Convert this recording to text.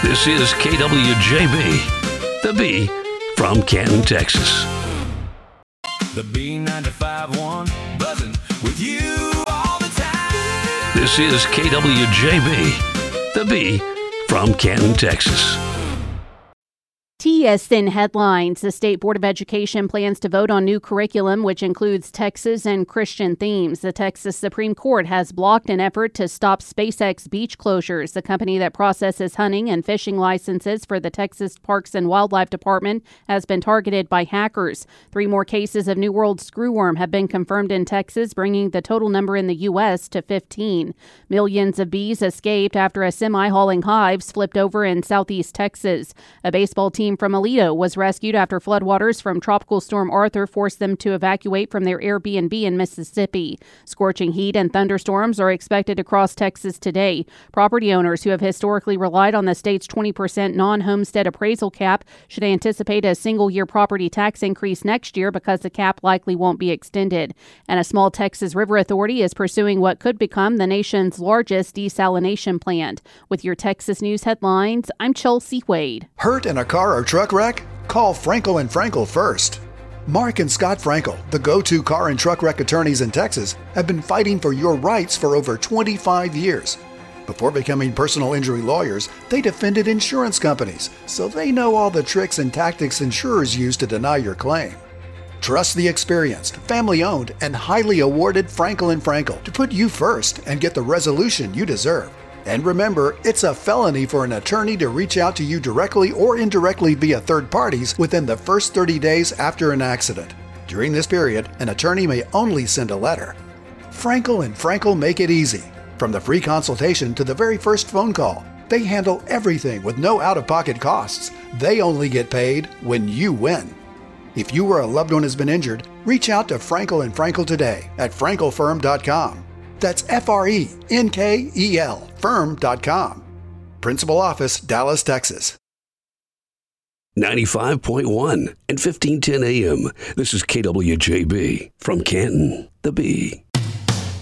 This is KWJB, the B from Canton, Texas. The B95.1, buzzing with you all the time. This is KWJB, the B from Canton, Texas. TSN headlines. The State Board of Education plans to vote on new curriculum, which includes Texas and Christian themes. The Texas Supreme Court has blocked an effort to stop SpaceX beach closures. The company that processes hunting and fishing licenses for the Texas Parks and Wildlife Department has been targeted by hackers. 3 more cases of New World screwworm have been confirmed in Texas, bringing the total number in the U.S. to 15. Millions of bees escaped after a semi hauling hives flipped over in southeast Texas. A baseball team from Aledo was rescued after floodwaters from Tropical Storm Arthur forced them to evacuate from their Airbnb in Mississippi. Scorching heat and thunderstorms are expected across Texas today. Property owners who have historically relied on the state's 20% non-homestead appraisal cap should anticipate a single-year property tax increase next year because the cap likely won't be extended. And a small Texas river authority is pursuing what could become the nation's largest desalination plant. With your Texas News headlines, I'm Chelsea Wade. Hurt in a car or truck wreck? Call Frankel & Frankel first. Mark and Scott Frankel, the go-to car and truck wreck attorneys in Texas, have been fighting for your rights for over 25 years. Before becoming personal injury lawyers, they defended insurance companies, so they know all the tricks and tactics insurers use to deny your claim. Trust the experienced, family-owned, and highly awarded Frankel & Frankel to put you first and get the resolution you deserve. And remember, it's a felony for an attorney to reach out to you directly or indirectly via third parties within the first 30 days after an accident. During this period, an attorney may only send a letter. Frankel & Frankel make it easy. From the free consultation to the very first phone call, they handle everything with no out-of-pocket costs. They only get paid when you win. If you or a loved one has been injured, reach out to Frankel & Frankel today at frankelfirm.com. That's FRENKEL, firm.com. Principal office, Dallas, Texas. 95.1 and 1510 AM. This is KWJB from Canton, the B.